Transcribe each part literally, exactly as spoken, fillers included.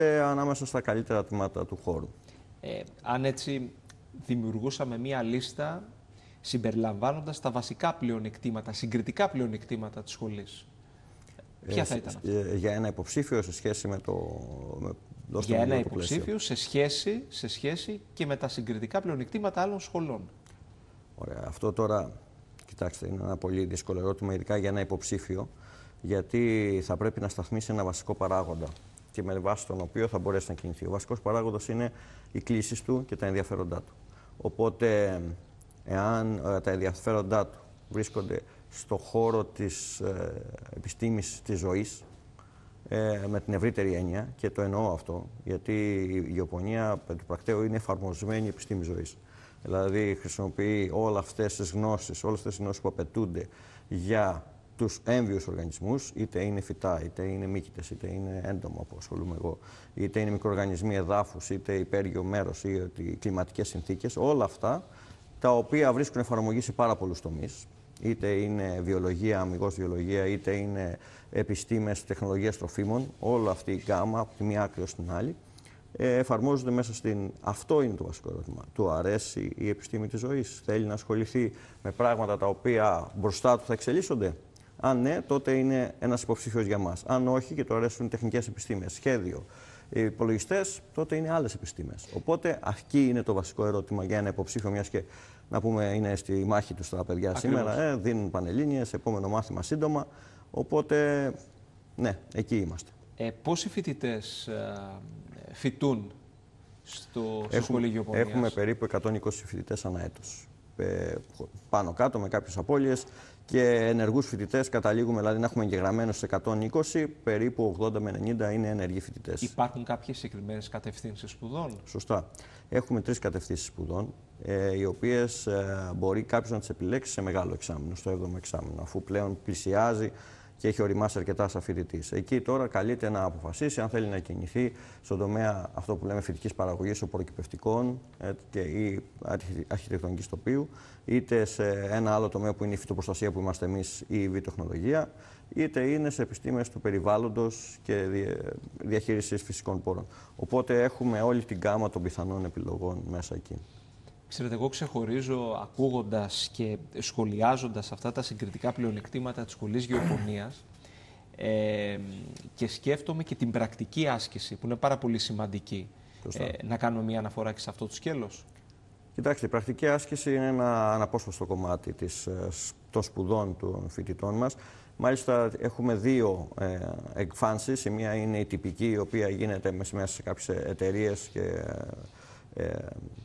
ανάμεσα στα καλύτερα τμήματα του χώρου. Ε, αν έτσι δημιουργούσαμε μία λίστα συμπεριλαμβάνοντας τα βασικά πλεονεκτήματα, συγκριτικά πλεονεκτήματα της σχολής, ποια θα ήταν αυτά? Ε, για ένα υποψήφιο σε σχέση με το... Με, για ένα υποψήφιο σε σχέση, σε σχέση και με τα συγκριτικά πλεονεκτήματα άλλων σχολών. Ωραία. Αυτό τώρα, κοιτάξτε, είναι ένα πολύ δύσκολο ερώτημα, ειδικά για ένα υποψήφιο, γιατί θα πρέπει να σταθμίσει ένα βασικό παράγοντα και με βάση τον οποίο θα μπορέσει να κινηθεί. Ο βασικός παράγοντας είναι οι κλίσεις του και τα ενδιαφέροντά του. Οπότε, εάν ε, τα ενδιαφέροντά του βρίσκονται στο χώρο της ε, επιστήμης της ζωής, ε, με την ευρύτερη έννοια, και το εννοώ αυτό, γιατί η γεωπονία του πρακτέου είναι εφαρμοσμένη επιστήμη ζωής. Δηλαδή, χρησιμοποιεί όλες αυτές τις γνώσεις, όλες αυτές τις γνώσεις που απαιτούνται για τους έμβιους οργανισμούς, είτε είναι φυτά, είτε είναι μύκητες, είτε είναι έντομα που ασχολούμαι εγώ, είτε είναι μικροοργανισμοί εδάφους, είτε υπέργειο μέρος ή οι κλιματικές συνθήκες, όλα αυτά τα οποία βρίσκουν εφαρμογή σε πάρα πολλούς τομείς, είτε είναι βιολογία, αμιγώς βιολογία, είτε είναι επιστήμες, τεχνολογίες τροφίμων, όλα αυτή η γκάμα από τη μία άκρη ως την άλλη, εφαρμόζονται μέσα στην... Αυτό είναι το βασικό ερώτημα. Του αρέσει η επιστήμη της ζωής? Θέλει να ασχοληθεί με πράγματα τα οποία μπροστά του θα εξελίσσονται? Αν ναι, τότε είναι ένας υποψήφιος για μας. Αν όχι και του αρέσουν τεχνικές επιστήμες, σχέδιο, υπολογιστές, τότε είναι άλλες επιστήμες. Οπότε, εκεί είναι το βασικό ερώτημα για ένα υποψήφιο, μιας και να πούμε είναι στη μάχη τους τα παιδιά Ακριβώς. σήμερα, ε, δίνουν πανελλήνιες, επόμενο μάθημα σύντομα. Οπότε, ναι, εκεί είμαστε. Ε, πόσοι φοιτητές ε, φοιτούν στο, στο έχουμε, σχολείο γεωπονίας? Έχουμε περίπου εκατόν είκοσι φοιτητές ανά έτος. Ε, πάνω κάτω με κάποιες απώλειες, και ενεργούς φοιτητές καταλήγουμε, δηλαδή να έχουμε εγγεγραμμένους εκατόν είκοσι, περίπου ογδόντα με ενενήντα είναι ενεργοί φοιτητές. Υπάρχουν κάποιες συγκεκριμένες κατευθύνσεις σπουδών? Σωστά. Έχουμε τρεις κατευθύνσεις σπουδών, ε, οι οποίες ε, μπορεί κάποιος να τις επιλέξει σε μεγάλο εξάμηνο, στο έβδομο εξάμηνο, αφού πλέον πλησιάζει και έχει οριμάσει αρκετά σαν φοιτητής. Εκεί τώρα καλείται να αποφασίσει αν θέλει να κινηθεί στον τομέα αυτό που λέμε φοιτικής παραγωγής οπωροκυπευτικών ε, και ή αρχιτεκτονικής τοπίου, είτε σε ένα άλλο τομέα που είναι η φυτοπροστασία που είμαστε εμείς ή η βιοτεχνολογία, είτε είναι σε επιστήμες του περιβάλλοντος και διαχείρισης φυσικών πόρων. Οπότε έχουμε όλη την γκάμα των πιθανών επιλογών μέσα εκεί. Ξέρετε, εγώ ξεχωρίζω ακούγοντας και σχολιάζοντας αυτά τα συγκριτικά πλεονεκτήματα της σχολής γεωπονίας ε, και σκέφτομαι και την πρακτική άσκηση που είναι πάρα πολύ σημαντική. Ε, να κάνουμε μια αναφορά και σε αυτό το σκέλος. Κοιτάξτε, η πρακτική άσκηση είναι ένα αναπόσπαστο κομμάτι της, των σπουδών των φοιτητών μας. Μάλιστα, έχουμε δύο ε, εκφάνσεις. Η μία είναι η τυπική, η οποία γίνεται μέσα σε κάποιες εταιρείες και ε, ε,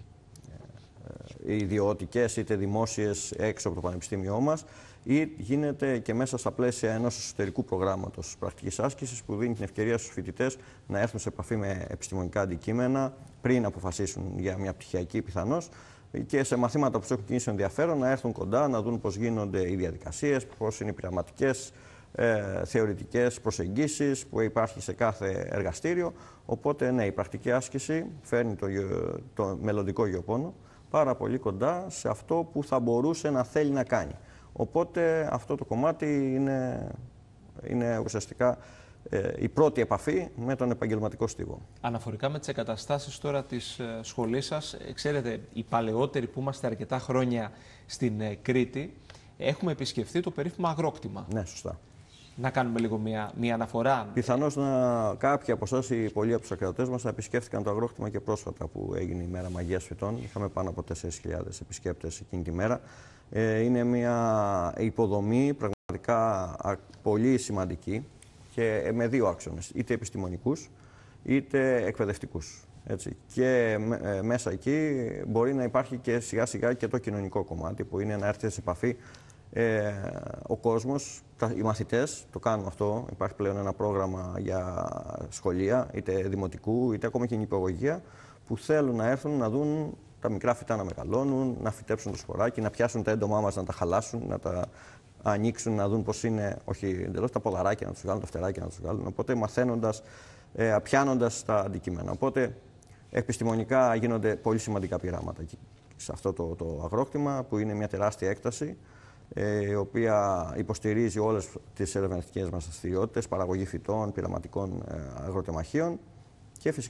ιδιωτικές είτε δημόσιες έξω από το πανεπιστήμιό μας, ή γίνεται και μέσα στα πλαίσια ενός εσωτερικού προγράμματος πρακτικής άσκησης που δίνει την ευκαιρία στους φοιτητές να έρθουν σε επαφή με επιστημονικά αντικείμενα πριν αποφασίσουν για μια πτυχιακή πιθανώς, και σε μαθήματα που τους έχουν κινήσει ενδιαφέρον να έρθουν κοντά, να δουν πώς γίνονται οι διαδικασίες, πώς είναι οι πειραματικές, ε, θεωρητικές προσεγγίσεις που υπάρχει σε κάθε εργαστήριο. Οπότε, ναι, η πρακτική άσκηση φέρνει το, το μελλοντικό γεωπόνο πάρα πολύ κοντά σε αυτό που θα μπορούσε να θέλει να κάνει. Οπότε αυτό το κομμάτι είναι, είναι ουσιαστικά ε, η πρώτη επαφή με τον επαγγελματικό στίβο. Αναφορικά με τις εγκαταστάσεις τώρα της ε, σχολής σας, ε, ξέρετε, οι παλαιότεροι που είμαστε αρκετά χρόνια στην ε, Κρήτη, έχουμε επισκεφθεί το περίφημο αγρόκτημα. Ναι, σωστά. Να κάνουμε λίγο μια, μια αναφορά. Πιθανώς να κάποιοι από εσάς ή πολλοί από τους ακροατές μας να επισκέφθηκαν το αγρόκτημα και πρόσφατα που έγινε η μέρα Μαγείας Φυτών. Είχαμε πάνω από τέσσερις χιλιάδες επισκέπτες εκείνη τη μέρα. Ε, είναι μια υποδομή πραγματικά πολύ σημαντική και με δύο άξονες, είτε επιστημονικούς είτε εκπαιδευτικούς. Έτσι. Και ε, μέσα εκεί μπορεί να υπάρχει και σιγά σιγά και το κοινωνικό κομμάτι που είναι να έρθει σε επαφή Ε, ο κόσμος, τα, οι μαθητές το κάνουν αυτό. Υπάρχει πλέον ένα πρόγραμμα για σχολεία, είτε δημοτικού, είτε ακόμα και νηπιαγωγεία, που θέλουν να έρθουν να δουν τα μικρά φυτά να μεγαλώνουν, να φυτέψουν το σποράκι, να πιάσουν τα έντομά μας, να τα χαλάσουν, να τα ανοίξουν, να δουν πώς είναι, όχι εντελώς, τα ποδαράκια να τους βγάλουν, τα φτεράκια να τους βγάλουν. Οπότε μαθαίνοντας, ε, πιάνοντας τα αντικείμενα. Οπότε επιστημονικά γίνονται πολύ σημαντικά πειράματα σε αυτό το, το αγρόκτημα, που είναι μια τεράστια έκταση, η οποία υποστηρίζει όλες τις ερευνητικές μας δραστηριότητες, παραγωγή φυτών, πειραματικών αγροτεμαχίων, Και φυσικά